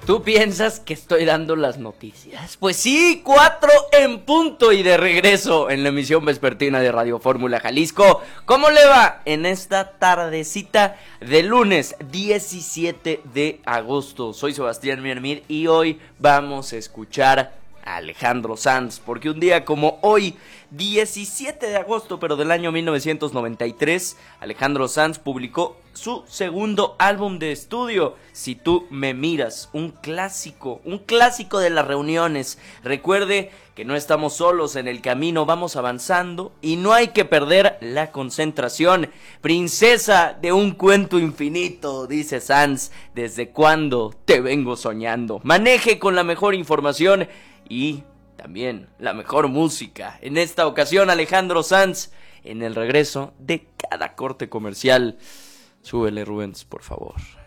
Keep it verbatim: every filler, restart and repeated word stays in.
¿Tú piensas que estoy dando las noticias? Pues sí, cuatro en punto y de regreso en la emisión vespertina de Radio Fórmula Jalisco. ¿Cómo le va en esta tardecita de lunes diecisiete de agosto? Soy Sebastián Miermir y hoy vamos a escuchar a Alejandro Sanz, porque un día como hoy, diecisiete de agosto, pero del año mil novecientos noventa y tres, Alejandro Sanz publicó su segundo álbum de estudio, Si tú me miras, un clásico, un clásico de las reuniones. Recuerde que no estamos solos en el camino, vamos avanzando y no hay que perder la concentración. Princesa de un cuento infinito, dice Sanz, ¿desde cuándo te vengo soñando? Maneje con la mejor información y también la mejor música. En esta ocasión, Alejandro Sanz, en el regreso de cada corte comercial. Súbele, Rubens, por favor.